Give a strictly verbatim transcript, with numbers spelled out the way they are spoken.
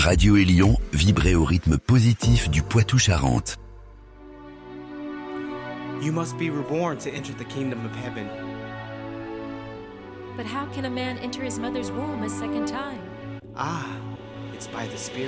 Radio Élion, vibrez au rythme positif du Poitou-Charentes. You must be reborn to enter the kingdom of heaven. But how can a man enter his mother's womb a second time? Ah, it's by the Spirit.